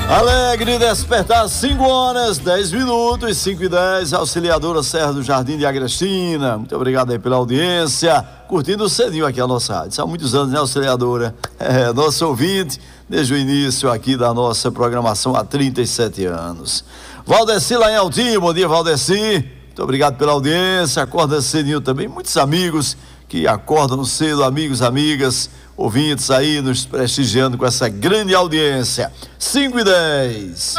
Alegre despertar, 5 horas, 10 minutos, 5h10, auxiliadora Serra do Jardim de Agrestina. Muito obrigado aí pela audiência, curtindo cedinho aqui a nossa rádio. São muitos anos, né, auxiliadora? Nosso ouvinte, desde o início aqui da nossa programação há 37 anos. Valdeci lá em Altinho, bom dia, Valdeci. Muito obrigado pela audiência, acorda cedinho também. Muitos amigos que acordam cedo, amigos, amigas, ouvintes aí nos prestigiando com essa grande audiência. 5h10.